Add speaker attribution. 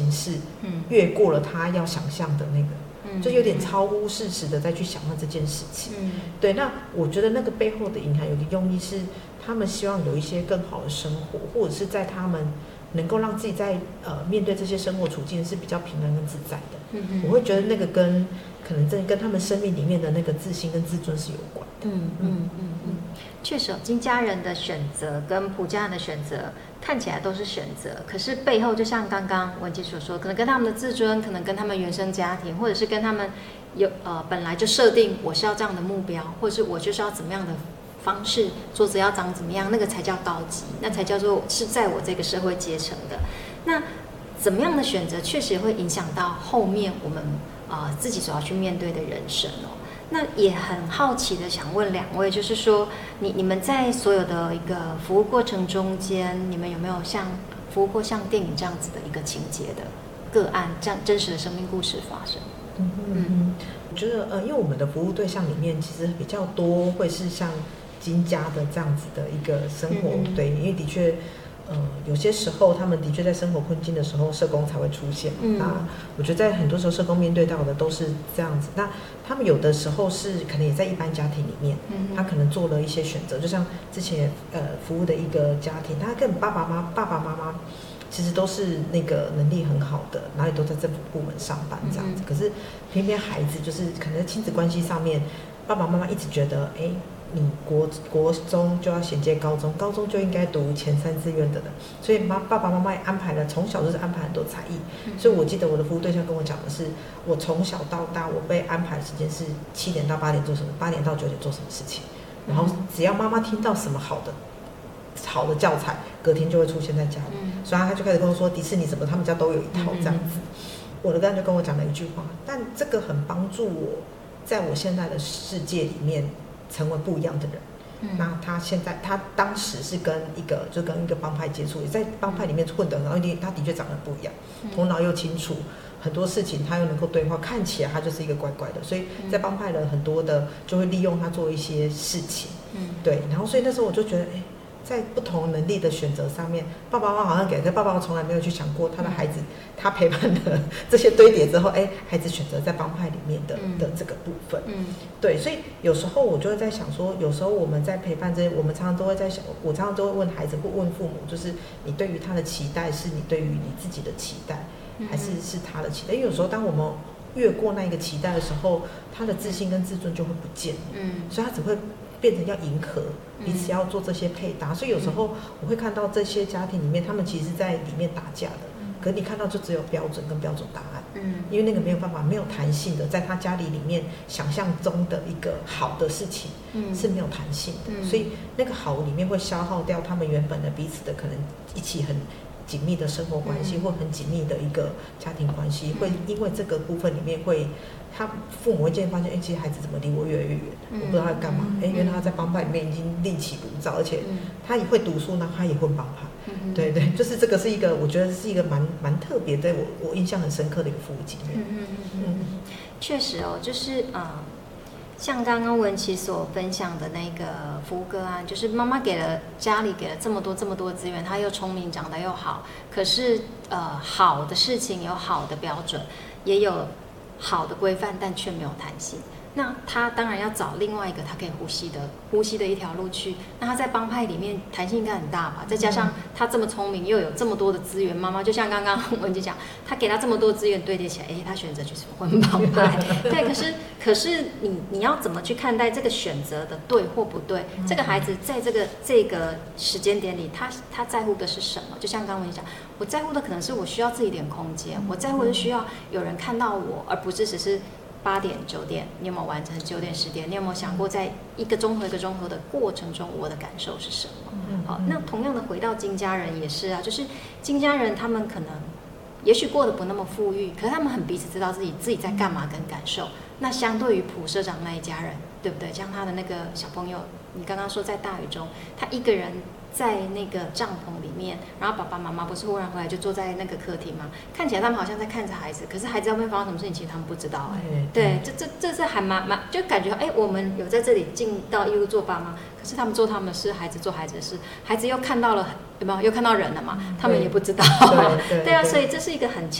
Speaker 1: 形式，越过了他要想象的那个，就有点超乎事实的再去想象这件事情。对，那我觉得那个背后的隐含有个用意是，他们希望有一些更好的生活，或者是在他们能够让自己在面对这些生活处境是比较平安跟自在的。我会觉得那个可能真跟他们生命里面的那个自信跟自尊是有关的。
Speaker 2: 确实，金家人的选择跟普家人的选择看起来都是选择，可是背后就像刚刚文琪所说，可能跟他们的自尊，可能跟他们原生家庭，或者是跟他们本来就设定我是要这样的目标，或者是我就是要怎么样的方式，桌子要长怎么样，那个才叫高级，那才叫做是在我这个社会阶层的。那怎么样的选择，确实会影响到后面我们自己所要去面对的人生哦。那也很好奇的想问两位，就是说你们在所有的一个服务过程中间，你们有没有服务过像电影这样子的一个情节的个案，这样真实的生命故事发生？
Speaker 1: 我觉得因为我们的服务对象里面其实比较多会是像金家的这样子的一个生活，对，因为的确有些时候他们的确在生活困境的时候，社工才会出现。那我觉得在很多时候，社工面对到的都是这样子。那他们有的时候是可能也在一般家庭里面，他可能做了一些选择，就像之前服务的一个家庭，他跟爸爸妈妈其实都是那个能力很好的，然后也都在政府部门上班这样子。可是偏偏孩子就是可能在亲子关系上面，爸爸妈妈一直觉得，你国中就要衔接高中，高中就应该读前3志愿的人，所以爸爸妈妈也安排了，从小就是安排很多才艺。所以我记得我的服务对象跟我讲的是，我从小到大我被安排的时间是7点到8点做什么，8点到9点做什么事情，然后只要妈妈听到什么好的教材，隔天就会出现在家里。所以他就开始跟我说迪士尼什么他们家都有一套这样子。我的个案就跟我讲了一句话，但这个很帮助我在我现在的世界里面成为不一样的人。那他当时是跟一个帮派接触，也在帮派里面混得很好，因为他的确长得不一样，头脑又清楚，很多事情他又能够对话，看起来他就是一个乖乖的，所以在帮派的很多的就会利用他做一些事情。对，然后所以那时候我就觉得，在不同能力的选择上面，爸爸妈妈好像可爸爸从来没有去想过他的孩子，他陪伴的这些堆叠之后，孩子选择在帮派里面的这个部分。对，所以有时候我就会在想说，有时候我们在陪伴我们常常都会在想，我常常都会问孩子或问父母，就是你对于他的期待是你对于你自己的期待，还是他的期待？因为有时候当我们越过那一个期待的时候，他的自信跟自尊就会不见了。所以他只会变成要迎合彼此，要做这些配搭。所以有时候我会看到这些家庭里面，他们其实是在里面打架的，可是你看到就只有标准跟标准答案。因为那个没有办法，没有弹性的，在他家里面想象中的一个好的事情是没有弹性的。所以那个好里面会消耗掉他们原本的彼此的可能一起很紧密的生活关系，或很紧密的一个家庭关系，会因为这个部分里面他父母会渐渐发现，其实孩子怎么离我越来越远，我不知道他在干嘛。原来他在帮派里面已经另起炉灶，而且他也会读书，然后他也会帮派。对对，就是这个是一个，我觉得是一个蛮特别的，我印象很深刻的一个服务经验。
Speaker 2: 确实哦，就是像刚刚文琪所分享的那个服务个案，就是妈妈家里给了这么多资源，她又聪明，长得又好，可是好的事情有好的标准，也有好的规范，但却没有弹性。那他当然要找另外一个他可以呼吸的一条路去。那他在帮派里面弹性应该很大吧？再加上他这么聪明，又有这么多的资源，妈妈就像刚刚文姐讲，他给他这么多资源堆叠起来，他选择就是混帮派。对，可是你要怎么去看待这个选择的对或不对？这个孩子在这个时间点里，他在乎的是什么？就像刚刚文姐讲，我在乎的可能是我需要自己一点空间，我在乎的是需要有人看到我，而不是只是8点9点，你有没有完成？9点10点，你有没有想过在1个钟头1个钟头的过程中，我的感受是什么？好，那同样的回到金家人也是啊，就是金家人他们可能也许过得不那么富裕，可是他们很彼此知道自己在干嘛跟感受。那相对于普社长那一家人，对不对？像他的那个小朋友，你刚刚说在大雨中，他一个人在那个帐篷里面，然后爸爸妈妈不是忽然回来就坐在那个客厅吗？看起来他们好像在看着孩子，可是孩子后面发生什么事情，其实他们不知道。对，这是还蛮就感觉我们有在这里尽到义务做爸妈，可是他们做他们的事，孩子做孩子的事，孩子又看到了有没有？又看到人了嘛？他们也不知道。对啊，所以这是一个很